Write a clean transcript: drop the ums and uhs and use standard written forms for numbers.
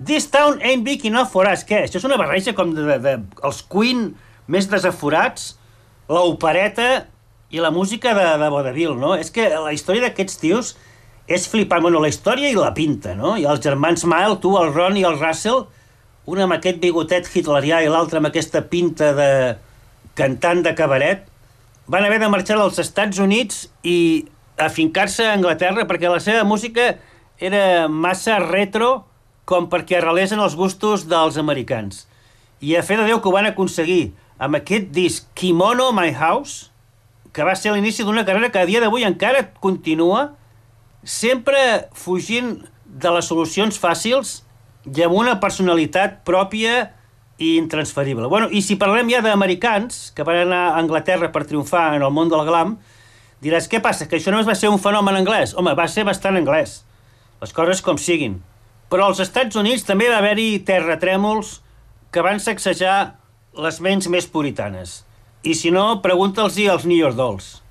This town ain't big enough for us. Què? Això és una barreja com els Queen més desaforats, l'opereta i la música de vodevil, no? És que la història d'aquests tios és flipant. Bueno, la història i la pinta, no? I els germans Mile, tu, el Ron i el Russell, un amb aquest bigotet hitlerià i l'altre amb aquesta pinta de cantant de cabaret, van haver de marxar als Estats Units i afincar-se a Anglaterra perquè la seva música era massa retro com perquè arrelés en els gustos dels americans. I a fe de Déu que ho van aconseguir amb aquest disc Kimono My House, que va ser l'inici d'una carrera que a dia d'avui encara continua, sempre fugint de les solucions fàcils i amb una personalitat pròpia i intransferible. Bueno, i si parlem ja d'americans que van anar a Anglaterra per triomfar en el món del glam, diràs, què passa, que això només va ser un fenomen anglès? Home, va ser bastant anglès. Les coses com siguin. Però als Estats Units també va haver-hi terratrèmols que van sacsejar les ments més puritanes. I si no, pregunta'ls-hi als New York Dolls.